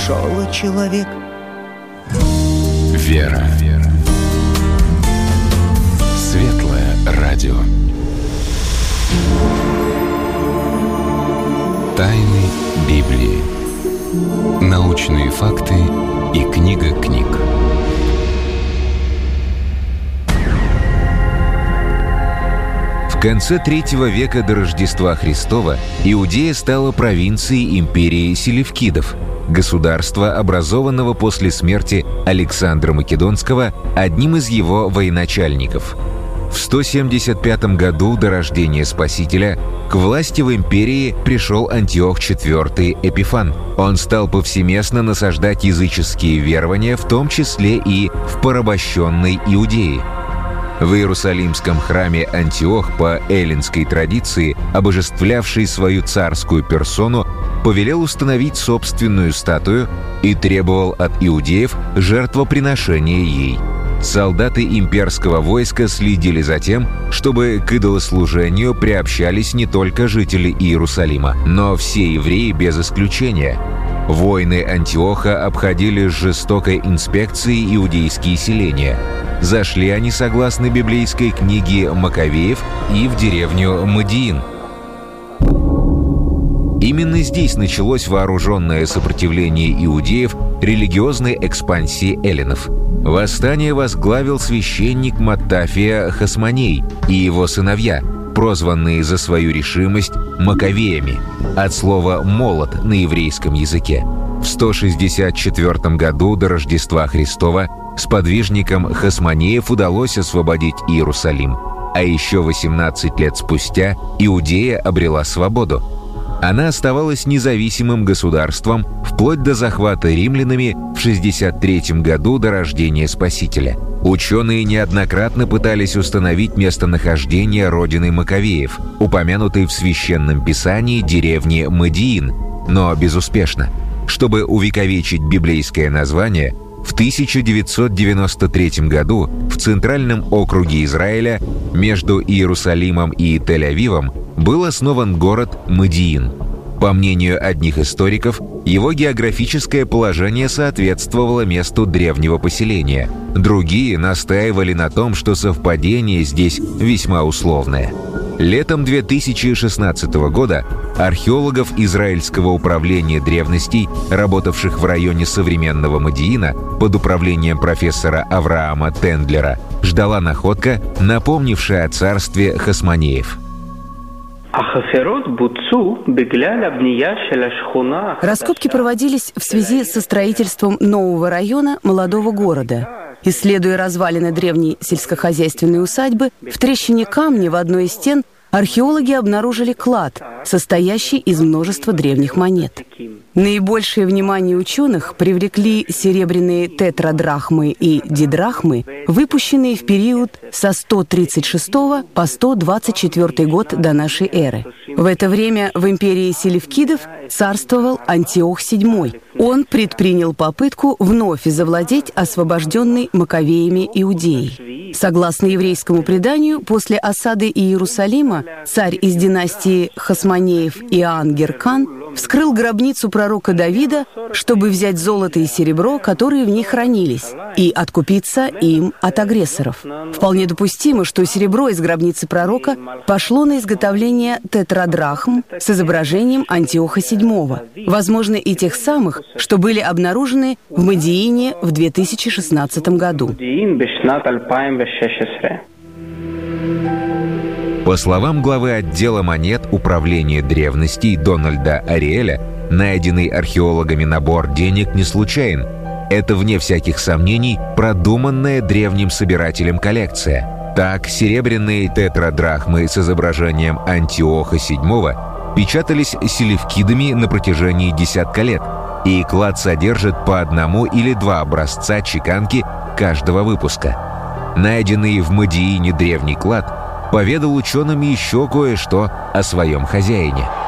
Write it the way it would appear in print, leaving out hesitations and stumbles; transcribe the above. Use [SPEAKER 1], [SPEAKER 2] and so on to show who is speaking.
[SPEAKER 1] большого человека.
[SPEAKER 2] Вера. Светлое радио. Тайны Библии. Научные факты и книга книг. В конце III века до Рождества Христова Иудея стала провинцией империи селевкидов, государства, образованного после смерти Александра Македонского одним из его военачальников. В 175 году до рождения Спасителя к власти в империи пришел Антиох IV Эпифан. Он стал повсеместно насаждать языческие верования, в том числе и в порабощенной Иудее. В Иерусалимском храме Антиох, по эллинской традиции, обожествлявший свою царскую персону, повелел установить собственную статую и требовал от иудеев жертвоприношения ей. Солдаты имперского войска следили за тем, чтобы к идолослужению приобщались не только жители Иерусалима, но все евреи без исключения. Воины Антиоха обходили с жестокой инспекцией иудейские селения. Зашли они, согласно библейской книге Маковеев, и в деревню Мадиин. Именно здесь началось вооруженное сопротивление иудеев религиозной экспансии эллинов. Восстание возглавил священник Маттафия Хасмоней и его сыновья, прозванные за свою решимость Маковеями, от слова «молот» на еврейском языке. В 164 году до Рождества Христова сподвижникам Хасмонеев удалось освободить Иерусалим, а еще 18 лет спустя Иудея обрела свободу. Она оставалась независимым государством вплоть до захвата римлянами в 63 году до рождения Спасителя. Ученые неоднократно пытались установить местонахождение родины Маковеев, упомянутой в Священном Писании деревни Мадиин, но безуспешно. Чтобы увековечить библейское название, в 1993 году в Центральном округе Израиля между Иерусалимом и Тель-Авивом был основан город Мадиин. По мнению одних историков, его географическое положение соответствовало месту древнего поселения. Другие настаивали на том, что совпадение здесь весьма условное. Летом 2016 года археологов Израильского управления древностей, работавших в районе современного Мадиина под управлением профессора Авраама Тендлера, ждала находка, напомнившая о царстве Хасмонеев.
[SPEAKER 3] Раскопки проводились в связи со строительством нового района молодого города. Исследуя развалины древней сельскохозяйственной усадьбы, в трещине камня в одной из стен археологи обнаружили клад, состоящий из множества древних монет. Наибольшее внимание ученых привлекли серебряные тетрадрахмы и дидрахмы, выпущенные в период со 136 по 124 год до нашей эры. В это время в империи селевкидов царствовал Антиох VII. Он предпринял попытку вновь завладеть освобожденной Маковеями Иудеей. Согласно еврейскому преданию, после осады Иерусалима царь из династии Хасмонеев Иоанн Геркан вскрыл гробницу пророка Давида, чтобы взять золото и серебро, которые в ней хранились, и откупиться им от агрессоров. Вполне допустимо, что серебро из гробницы пророка пошло на изготовление тетрадрахм с изображением Антиоха VII, возможно, и тех самых, что были обнаружены в Мадиине в 2016 году.
[SPEAKER 2] По словам главы отдела монет Управления древностей Дональда Ариэля, найденный археологами набор денег не случайен. Это, вне всяких сомнений, продуманная древним собирателем коллекция. Так, серебряные тетрадрахмы с изображением Антиоха VII печатались селевкидами на протяжении десятка лет, и клад содержит по одному или два образца чеканки каждого выпуска. Найденный в Мадиине древний клад поведал ученым еще кое-что о своем хозяине.